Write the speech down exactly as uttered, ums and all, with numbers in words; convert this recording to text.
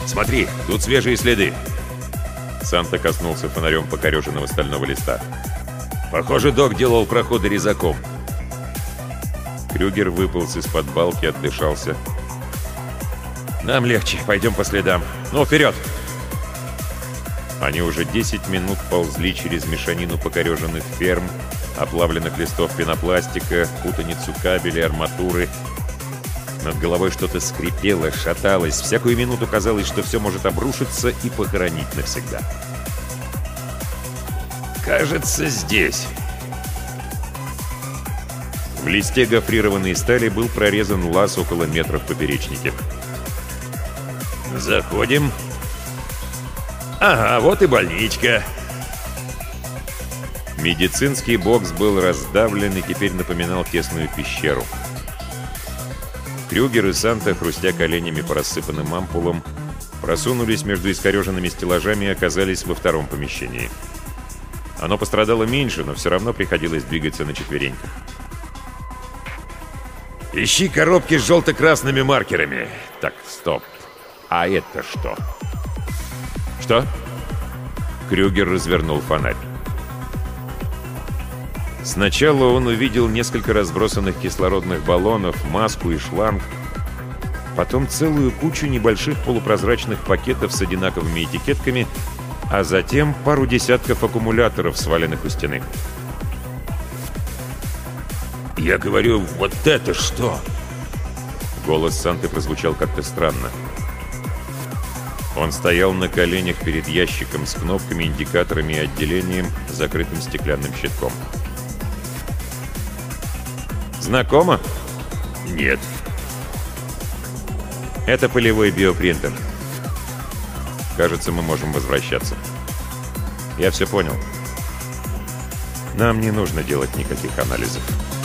Смотри, тут свежие следы. Санта коснулся фонарем покореженного стального листа. Похоже, док делал проходы резаком. Крюгер выполз из-под балки, отдышался. Нам легче, пойдем по следам. Ну, вперед! Они уже десять минут ползли через мешанину покореженных ферм, оплавленных листов пенопластика, путаницу кабелей, арматуры. Над головой что-то скрипело, шаталось. Всякую минуту казалось, что все может обрушиться и похоронить навсегда. «Кажется, здесь». В листе гофрированной стали был прорезан лаз около метра в поперечнике. «Заходим». «Ага, вот и больничка». Медицинский бокс был раздавлен и теперь напоминал тесную пещеру. Крюгер и Санта, хрустя коленями по рассыпанным ампулам, просунулись между искореженными стеллажами и оказались во втором помещении. Оно пострадало меньше, но все равно приходилось двигаться на четвереньках. «Ищи коробки с желто-красными маркерами». Так, стоп. А это что? Что? Крюгер развернул фонарь. Сначала он увидел несколько разбросанных кислородных баллонов, маску и шланг, потом целую кучу небольших полупрозрачных пакетов с одинаковыми этикетками, а затем пару десятков аккумуляторов, сваленных у стены. «Я говорю, вот это что?» Голос Санты прозвучал как-то странно. Он стоял на коленях перед ящиком с кнопками, индикаторами и отделением, закрытым стеклянным щитком. «Знакомо?» «Нет». «Это полевой биопринтер. Кажется, мы можем возвращаться». «Я все понял. Нам не нужно делать никаких анализов».